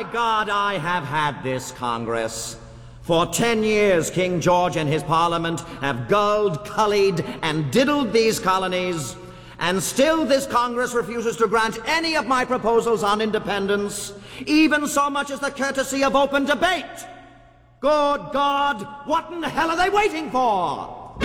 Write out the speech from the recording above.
God, I have had this Congress. For 10 years, King George and his Parliament have gulled, cullied, and diddled these colonies, and still this Congress refuses to grant any of my proposals on independence, even so much as the courtesy of open debate. Good God, what in the hell are they waiting for?